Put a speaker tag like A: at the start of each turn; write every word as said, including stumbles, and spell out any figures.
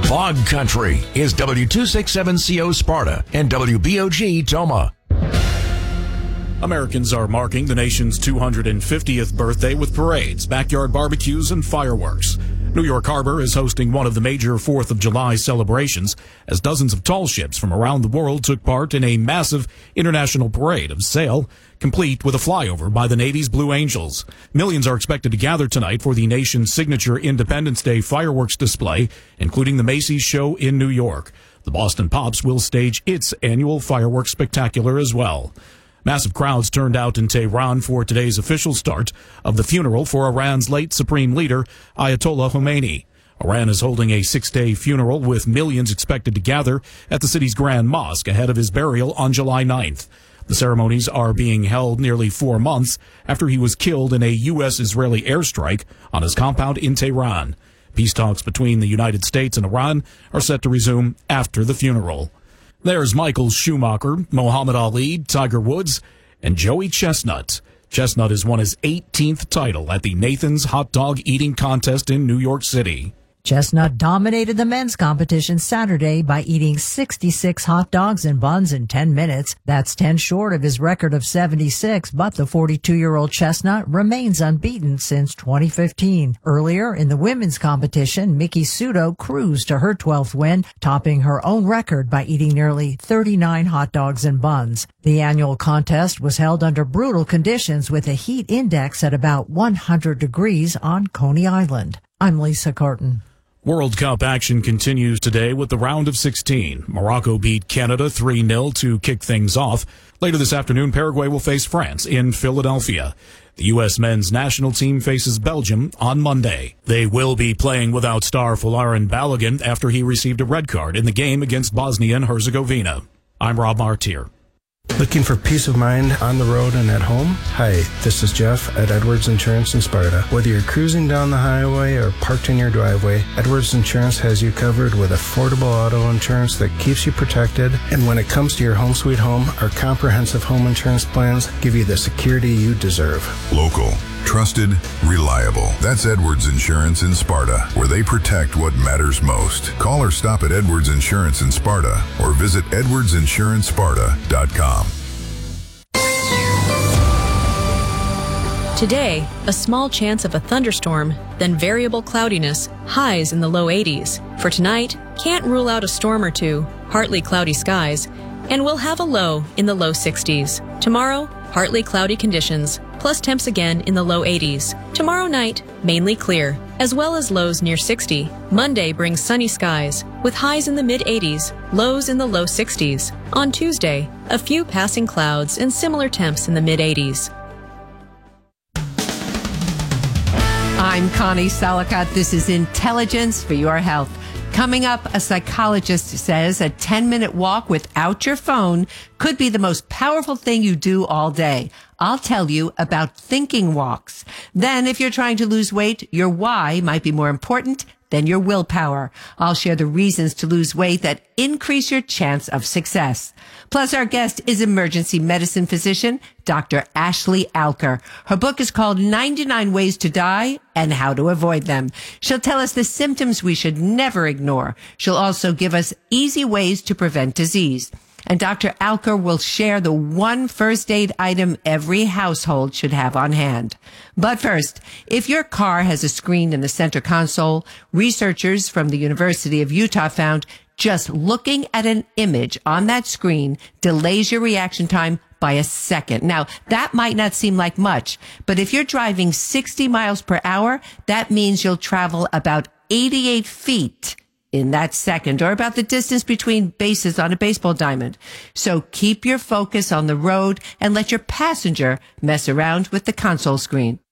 A: Fog Country is W two sixty-seven C O Sparta and W B O G Toma.
B: Americans are marking the nation's two hundred fiftieth birthday with parades, backyard barbecues, and fireworks. New York Harbor is hosting one of the major fourth of July celebrations as dozens of tall ships from around the world took part in a massive international parade of sail, complete with a flyover by the Navy's Blue Angels. Millions are expected to gather tonight for the nation's signature Independence Day fireworks display, including the Macy's show in New York. The Boston Pops will stage its annual fireworks spectacular as well. Massive crowds turned out in Tehran for today's official start of the funeral for Iran's late supreme leader, Ayatollah Khomeini. Iran is holding a six-day funeral with millions expected to gather at the city's Grand Mosque ahead of his burial on July ninth. The ceremonies are being held nearly four months after he was killed in a U S Israeli airstrike on his compound in Tehran. Peace talks between the United States and Iran are set to resume after the funeral. There's Michael Schumacher, Muhammad Ali, Tiger Woods, and Joey Chestnut. Chestnut has won his eighteenth title at the Nathan's Hot Dog Eating Contest in New York City.
C: Chestnut dominated the men's competition Saturday by eating sixty-six hot dogs and buns in ten minutes. That's ten short of his record of seventy-six, but the forty-two-year-old Chestnut remains unbeaten since twenty fifteen. Earlier in the women's competition, Miki Sudo cruised to her twelfth win, topping her own record by eating nearly thirty-nine hot dogs and buns. The annual contest was held under brutal conditions with a heat index at about one hundred degrees on Coney Island. I'm Lisa Carton.
B: World Cup action continues today with the round of sixteen. Morocco beat Canada three nil to kick things off. Later this afternoon, Paraguay will face France in Philadelphia. The U S men's national team faces Belgium on Monday. They will be playing without star Folarin Balogun after he received a red card in the game against Bosnia and Herzegovina. I'm Rob Martier.
D: Looking for peace of mind on the road and at home? Hi, this is Jeff at Edwards Insurance in Sparta. Whether you're cruising down the highway or parked in your driveway, Edwards Insurance has you covered with affordable auto insurance that keeps you protected. And when it comes to your home sweet home, our comprehensive home insurance plans give you the security you deserve.
E: Local, trusted, reliable. That's Edwards Insurance in Sparta, where they protect what matters most. Call or stop at Edwards Insurance in Sparta or visit edwards insurance sparta dot com.
F: Today, a small chance of a thunderstorm, then variable cloudiness, highs in the low eighties. For tonight, can't rule out a storm or two, partly cloudy skies, and we'll have a low in the low sixties. Tomorrow, partly cloudy conditions, plus temps again in the low eighties. Tomorrow night, mainly clear, as well as lows near sixty. Monday brings sunny skies, with highs in the mid-eighties, lows in the low sixties. On Tuesday, a few passing clouds and similar temps in the mid-eighties.
G: I'm Connie Salicott. This is Intelligence for Your Health. Coming up, a psychologist says a ten-minute walk without your phone could be the most powerful thing you do all day. I'll tell you about thinking walks. Then, if you're trying to lose weight, your why might be more important than your willpower. I'll share the reasons to lose weight that increase your chance of success. Plus, our guest is emergency medicine physician, Doctor Ashley Alker. Her book is called ninety-nine Ways to Die and How to Avoid Them. She'll tell us the symptoms we should never ignore. She'll also give us easy ways to prevent disease. And Doctor Alker will share the one first aid item every household should have on hand. But first, if your car has a screen in the center console, researchers from the University of Utah found just looking at an image on that screen delays your reaction time by a second. Now, that might not seem like much, but if you're driving sixty miles per hour, that means you'll travel about eighty-eight feet in that second, or about the distance between bases on a baseball diamond. So keep your focus on the road and let your passenger mess around with the console screen.